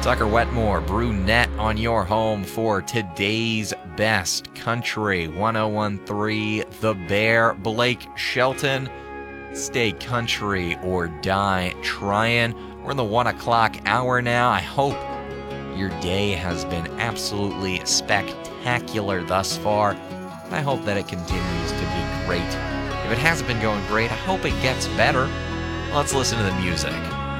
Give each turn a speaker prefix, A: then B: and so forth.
A: Tucker Wetmore, Brunette on your home for today's best country. 1013 The Bear, Blake Shelton. Stay country or die trying. We're in the 1 o'clock hour now. I hope your day has been absolutely spectacular thus far. I hope that it continues to be great. If it hasn't been going great, I hope it gets better. Let's listen to the music.